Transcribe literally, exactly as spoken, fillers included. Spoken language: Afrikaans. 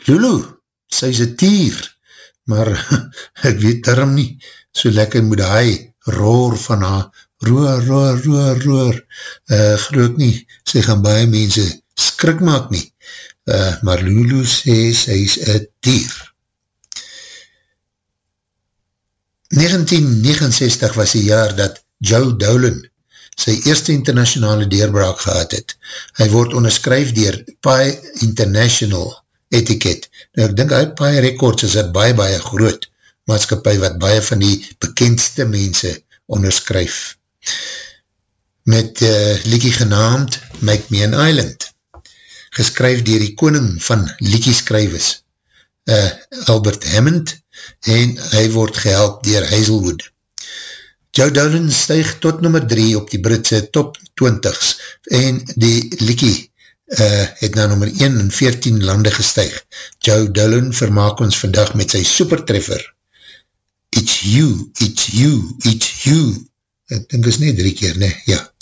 Lulu, sy is een tier, maar ek weet daarom nie, so lekker moet hy roar van haar, roar, roar, roar, roar, uh, groot nie, sy gaan baie mense skrik maak nie, uh, maar Lulu sê sy is een tier. negentien negenenzestig was die jaar dat Joe Dolan sy eerste internationale deurbraak gehad het. Hy word onderskryf dier Pi International etiket. Nou ek dink uit Pi Records is een baie baie groot maatskappy wat baie van die bekendste mense onderskryf. Met uh, liedjie genaamd Make Me an Island. Geskryf dier die koning van liedjieskrywers, uh, Albert Hammond, en hy word gehelp dier Hazelwood. Joe Dolan stuig tot nummer drie op die Britse top twintigs en die liedjie uh, het na nummer een in veertien lande gestuig. Joe Dolan vermaak ons vandag met sy supertreffer. It's you, it's you, it's you. Ek dink is nie drie keer, ne? Ja.